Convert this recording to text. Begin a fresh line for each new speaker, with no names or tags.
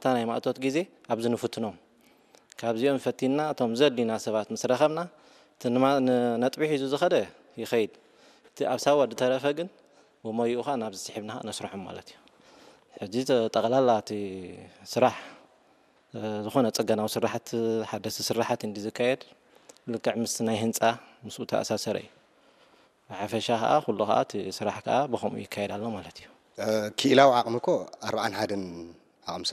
ኣብታ ናይ ማእቶት ግዜ ኣብዚ ንፍትኖም ካብዚኦም ፈቲና እቶም ዘድሊና ሰባት ምስ ረኸብና ነጥቢ ሒዙ ዝኸደ ይኸይድ እቲ ኣብ ሳዋ ዝተረፈ ግን ወሞይኡኻ ናብ ዝስሒብና ነስርሖም ማለት እዩ ሕጂ ጠቕላላ እቲ ስራሕ ዝኾነ ፀገናዊ ስራሕቲ ሓደስቲ ስራሕቲ እንዲ ዝካየድ ልክዕ ምስ ናይ ህንፃ ምስኡ ተኣሳሰረ እዩ ብሓፈሻ ከዓ ኩሉ ከዓ እቲ ስራሕ ከዓ ብኸምኡ ይካየድ ኣሎ ማለት እዩ
ክኢላዊ ዓቕሚ እኮ 41 ዓቕሚ